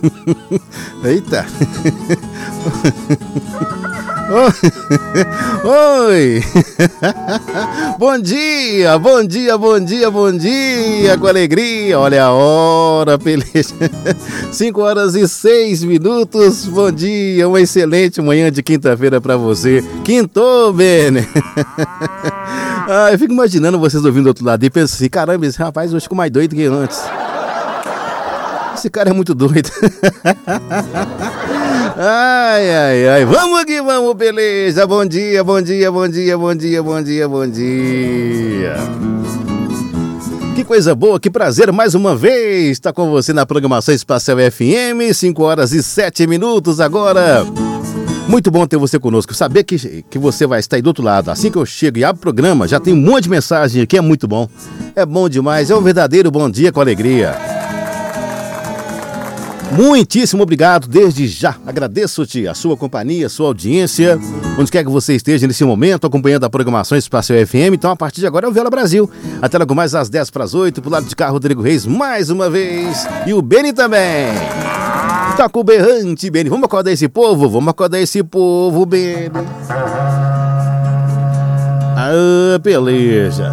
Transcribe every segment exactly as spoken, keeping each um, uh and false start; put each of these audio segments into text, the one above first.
Eita. Oi. Bom dia, bom dia, bom dia, bom dia, com alegria. Olha a hora, beleza. cinco horas e seis minutos. Bom dia, uma excelente manhã de quinta-feira pra você. Quintou, Bene. Ah, eu fico imaginando vocês ouvindo do outro lado e pensam assim, caramba, esse rapaz hoje ficou mais doido que antes. Esse cara é muito doido. Ai, ai, ai. Vamos aqui, vamos, beleza. Bom dia, bom dia, bom dia, bom dia, bom dia, bom dia. Que coisa boa, que prazer mais uma vez estar com você na programação Espacial F M, cinco horas e sete minutos agora. Muito bom ter você conosco. Saber que, que você vai estar aí do outro lado. Assim que eu chego e abro o programa, já tem um monte de mensagem aqui, é muito bom. É bom demais, é um verdadeiro bom dia com alegria. Muitíssimo obrigado, desde já. Agradeço-te a sua companhia, a sua audiência, onde quer que você esteja nesse momento, acompanhando a programação Espacial F M. Então, a partir de agora é o Viola Brasil. Até logo mais às dez para as oito, pro lado de cá, Rodrigo Reis, mais uma vez. E o Beni também. Toca o berrante, Beni. Vamos acordar esse povo? Vamos acordar esse povo, Beni. Ah, beleza.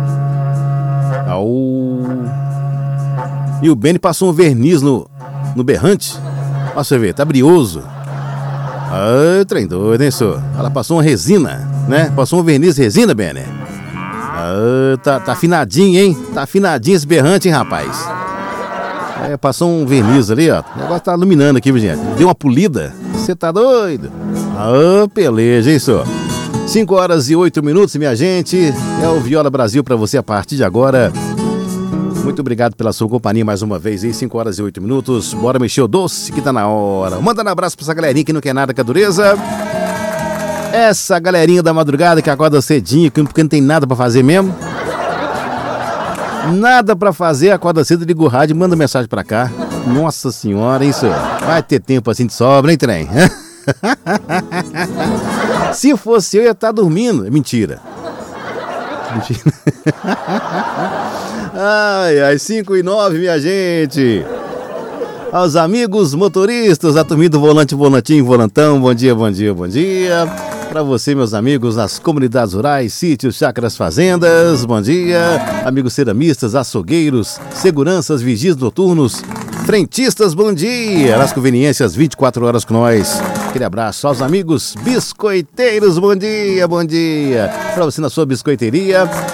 Au. E o Beni passou um verniz no... no berrante. Ó, você vê, tá brioso. Ah, trem doido, hein, senhor? Ela passou uma resina, né? Passou um verniz resina, Bene. Ah, tá, tá afinadinho, hein? Tá afinadinho esse berrante, hein, rapaz? É, passou um verniz ali, ó. O negócio tá iluminando aqui, gente. Deu uma polida. Você tá doido? Ah, beleza, hein, senhor? cinco horas e oito minutos, minha gente. É o Viola Brasil pra você a partir de agora. Muito obrigado pela sua companhia mais uma vez aí, cinco horas e oito minutos. Bora mexer o doce que tá na hora. Manda um abraço pra essa galerinha que não quer nada com a dureza. Essa galerinha da madrugada que acorda cedinho, porque não tem nada pra fazer mesmo. Nada pra fazer, acorda cedo, liga o rádio e manda mensagem pra cá. Nossa senhora, hein, senhor? Vai ter tempo assim de sobra, hein, trem? Se fosse eu, ia estar dormindo. Mentira. Mentira. Ai, ai, cinco e nove, minha gente. Aos amigos motoristas, a turminha do volante, volantinho, volantão, bom dia, bom dia, bom dia. Para você, meus amigos, nas comunidades rurais, sítios, chácaras, fazendas, bom dia. Amigos ceramistas, açougueiros, seguranças, vigias noturnos, frentistas, bom dia. Nas conveniências, vinte e quatro horas com nós. Aquele abraço aos amigos biscoiteiros, bom dia, bom dia. Para você na sua biscoiteria,